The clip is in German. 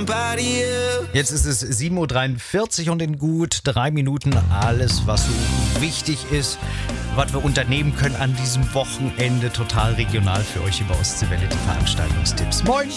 somebody else. Jetzt ist es 7.43 Uhr und in gut 3 Minuten alles, was so wichtig ist, was wir unternehmen können an diesem Wochenende, total regional für euch über Ostseewelle, die Veranstaltungstipps. Moin!